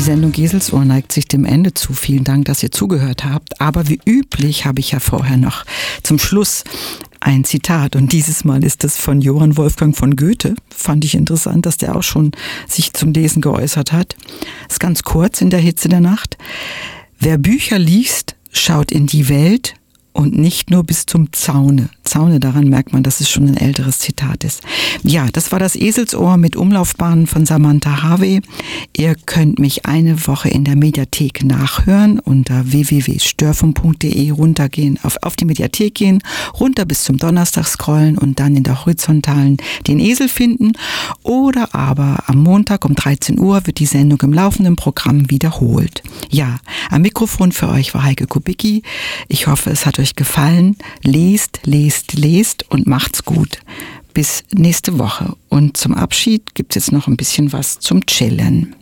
Sendung Eselsohr neigt sich dem Ende zu. Vielen Dank, dass ihr zugehört habt. Aber wie üblich habe ich ja vorher noch zum Schluss ein Zitat. Und dieses Mal ist es von Johann Wolfgang von Goethe. Fand ich interessant, dass der auch schon sich zum Lesen geäußert hat. Ist ganz kurz in der Hitze der Nacht. Wer Bücher liest, schaut in die Welt und nicht nur bis zum Zaune. Zaune, daran merkt man, dass es schon ein älteres Zitat ist. Ja, das war das Eselsohr mit Umlaufbahnen von Samantha Harvey. Ihr könnt mich eine Woche in der Mediathek nachhören unter www.störfunk.de, runtergehen, auf die Mediathek gehen, runter bis zum Donnerstag scrollen und dann in der Horizontalen den Esel finden. Oder aber am Montag um 13 Uhr wird die Sendung im laufenden Programm wiederholt. Ja, am Mikrofon für euch war Heike Kubicki. Ich hoffe, es hat euch gefallen. Lest und macht's gut. Bis nächste Woche. Und zum Abschied gibt's jetzt noch ein bisschen was zum Chillen.